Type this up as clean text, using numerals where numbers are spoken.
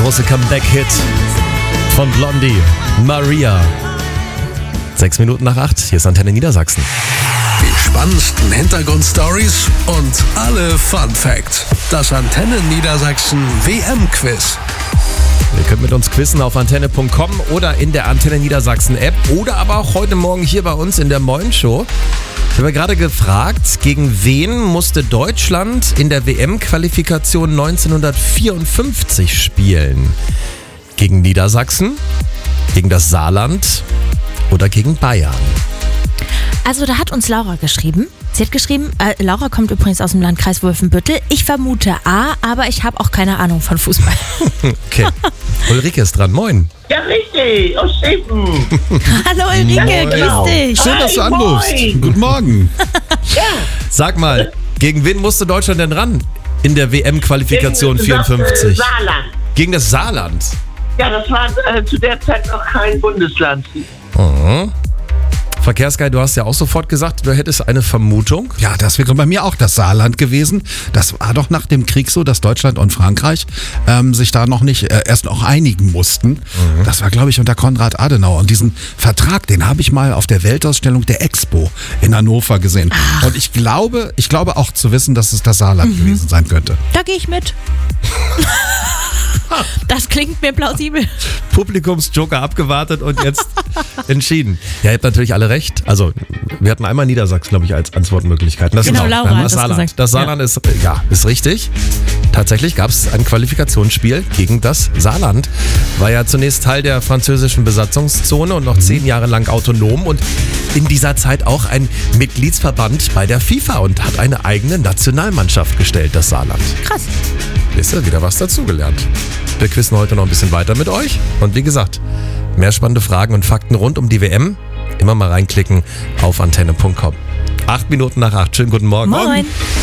große Comeback-Hit von Blondie, Maria. 6 Minuten nach 8, hier ist Antenne Niedersachsen. Die spannendsten Hintergrundstories und alle Fun Facts. Das Antenne Niedersachsen WM-Quiz. Ihr könnt mit uns quizzen auf antenne.com oder in der Antenne Niedersachsen App oder aber auch heute Morgen hier bei uns in der Moin Show. Ich habe gerade gefragt, gegen wen musste Deutschland in der WM-Qualifikation 1954 spielen? Gegen Niedersachsen, gegen das Saarland oder gegen Bayern? Also da hat uns Laura geschrieben. Sie hat geschrieben, Laura kommt übrigens aus dem Landkreis Wolfenbüttel. Ich vermute A, aber ich habe auch keine Ahnung von Fußball. Okay. Ulrike ist dran. Moin. Ja, richtig, aus Steffen. Hallo Ulrike, grüß dich. Schön, dass du anrufst. Moin. Guten Morgen. Ja, Sag mal, gegen wen musste Deutschland denn ran in der WM-Qualifikation gegen das, 54? Saarland. Gegen das Saarland. Ja, das war zu der Zeit noch kein Bundesland. Mhm. Verkehrsguy, du hast ja auch sofort gesagt, du hättest eine Vermutung. Ja, das wäre bei mir auch das Saarland gewesen. Das war doch nach dem Krieg so, dass Deutschland und Frankreich sich da noch nicht erst noch einigen mussten. Das war, glaube ich, unter Konrad Adenauer. Und diesen Vertrag, den habe ich mal auf der Weltausstellung der Expo in Hannover gesehen. Und ich glaube auch zu wissen, dass es das Saarland gewesen sein könnte. Da gehe ich mit. Das klingt mir plausibel. Publikumsjoker abgewartet und jetzt entschieden. Ja, ihr habt natürlich alle recht. Also, wir hatten einmal Niedersachsen, glaube ich, als Antwortmöglichkeit. Das Genau, ist Laura hat das Saarland. gesagt. Das Saarland ist richtig. Tatsächlich gab es ein Qualifikationsspiel gegen das Saarland. War ja zunächst Teil der französischen Besatzungszone und noch 10 Jahre lang autonom und in dieser Zeit auch ein Mitgliedsverband bei der FIFA und hat eine eigene Nationalmannschaft gestellt, das Saarland. Krass. Wisst ihr, wieder was dazugelernt. Wir quizzen heute noch ein bisschen weiter mit euch. Und wie gesagt, mehr spannende Fragen und Fakten rund um die WM. Immer mal reinklicken auf antenne.com. 8 Minuten nach 8. Schönen guten Morgen. Moin.